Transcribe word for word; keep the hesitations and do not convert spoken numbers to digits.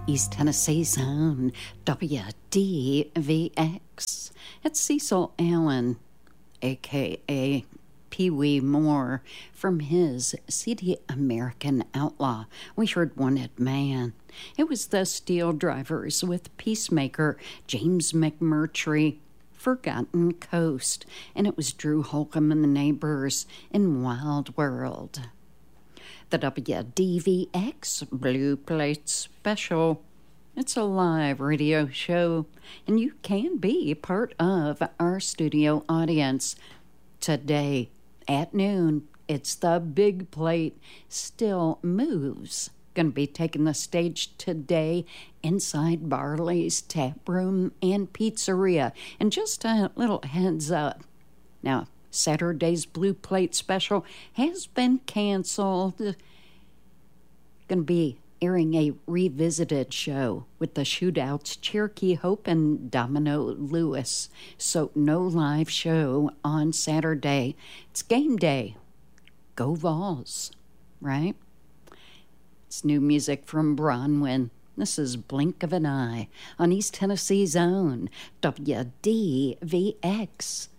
East Tennessee's own W D V X. It's Cecil Allen, a k a. Pee Wee Moore, from his C D American Outlaw. We heard Wanted Man. It was the Steel Drivers with Peacemaker, James McMurtry, Forgotten Coast, and it was Drew Holcomb and the Neighbors in Wild World. The W D V X Blue Plate Special. It's a live radio show, and you can be part of our studio audience. Today at noon, it's the Big Plate Still Moves. Going to be taking the stage today inside Barley's Tap Room and Pizzeria. And just a little heads up. Now, Saturday's Blue Plate Special has been canceled. Going to be airing a revisited show with the Shootouts, Cherokee Hope, and Domino Lewis. So no live show on Saturday. It's game day. Go Vols, right? It's new music from Bronwyn. This is Blink of an Eye on East Tennessee's own W D V X.